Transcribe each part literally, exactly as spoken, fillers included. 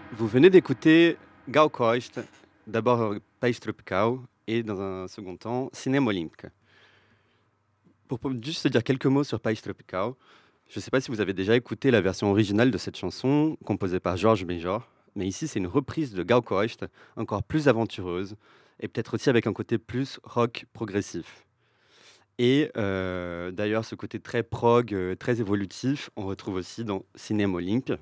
Vous venez d'écouter Gal Costa, d'abord País Tropical et dans un second temps Cinema Olímpica. Pour pour juste dire quelques mots sur País Tropical, je ne sais pas si vous avez déjà écouté la version originale de cette chanson composée par Jorge Benjor, mais ici c'est une reprise de Gal Costa encore plus aventureuse et peut-être aussi avec un côté plus rock progressif. Et euh, d'ailleurs ce côté très prog, euh, très évolutif, on retrouve aussi dans Cinema Olímpica.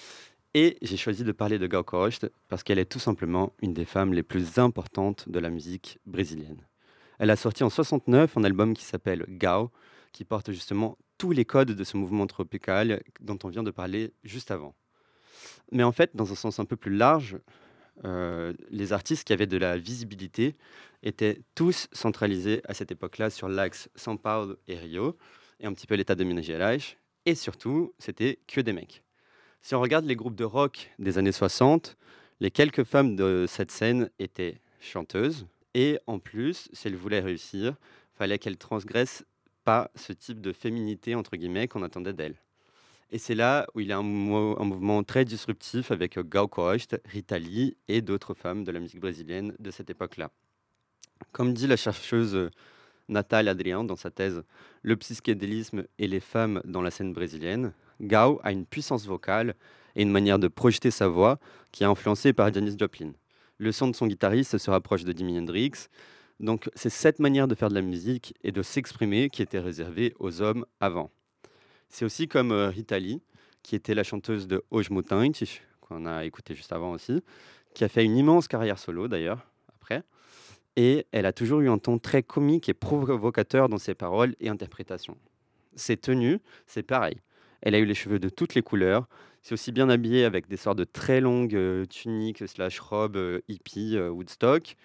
Et j'ai choisi de parler de Gal Costa parce qu'elle est tout simplement une des femmes les plus importantes de la musique brésilienne. Elle a sorti en soixante-neuf un album qui s'appelle Gal, qui porte justement tous les codes de ce mouvement tropical dont on vient de parler juste avant. Mais en fait, dans un sens un peu plus large, euh, les artistes qui avaient de la visibilité étaient tous centralisés à cette époque-là sur l'axe São Paulo et Rio, et un petit peu l'état de Minas Gerais, et surtout, c'était que des mecs. Si on regarde les groupes de rock des années soixante, les quelques femmes de cette scène étaient chanteuses. Et en plus, si elles voulaient réussir, fallait qu'elles transgressent pas ce type de féminité, entre guillemets, qu'on attendait d'elles. Et c'est là où il y a un, mo- un mouvement très disruptif avec euh, Gal Costa, Rita Lee et d'autres femmes de la musique brésilienne de cette époque-là. Comme dit la chercheuse euh, Natal Adrian dans sa thèse Le psychédélisme et les femmes dans la scène brésilienne, Gao a une puissance vocale et une manière de projeter sa voix qui est influencée par Janis Joplin. Le son de son guitariste se rapproche de Jimi Hendrix. Donc c'est cette manière de faire de la musique et de s'exprimer qui était réservée aux hommes avant. C'est aussi comme euh, Rita Lee, qui était la chanteuse de Os Mutantes, qu'on a écouté juste avant aussi, qui a fait une immense carrière solo d'ailleurs, après. Et elle a toujours eu un ton très comique et provocateur dans ses paroles et interprétations. Ses tenues, c'est pareil. Elle a eu les cheveux de toutes les couleurs. C'est aussi bien habillée avec des sortes de très longues euh, tuniques slash robes euh, hippie euh, Woodstock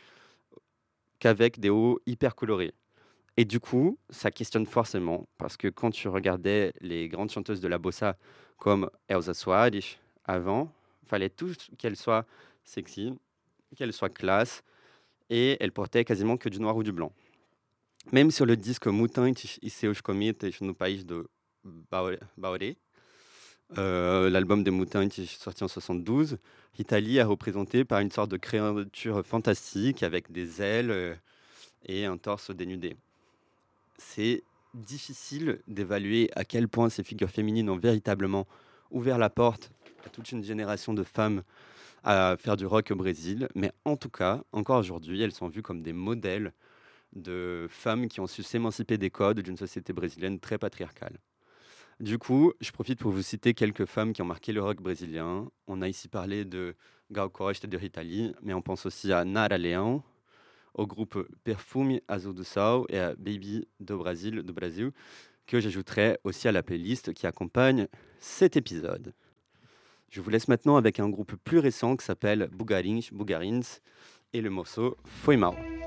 qu'avec des hauts hyper colorés. Et du coup, ça questionne forcément parce que quand tu regardais les grandes chanteuses de la bossa comme Elsa Soares avant, fallait tout qu'elle soit sexy, qu'elle soit classe et elle portait quasiment que du noir ou du blanc. Même sur le disque Mutantes e seus cometas no país do Baure, Baure, euh, l'album des Mutantes sorti en soixante-douze, Italie est représentée par une sorte de créature fantastique avec des ailes euh, et un torse dénudé. C'est difficile d'évaluer à quel point ces figures féminines ont véritablement ouvert la porte à toute une génération de femmes à faire du rock au Brésil, mais en tout cas, encore aujourd'hui, elles sont vues comme des modèles de femmes qui ont su s'émanciper des codes d'une société brésilienne très patriarcale. Du coup, je profite pour vous citer quelques femmes qui ont marqué le rock brésilien. On a ici parlé de Gal Costa et de Rita Lee, mais on pense aussi à Nara Leão, au groupe Perfume Azul do Sol et à Baby do Brasil, do Brasil, que j'ajouterai aussi à la playlist qui accompagne cet épisode. Je vous laisse maintenant avec un groupe plus récent qui s'appelle Bugarins, Bugarins et le morceau Foi Mal.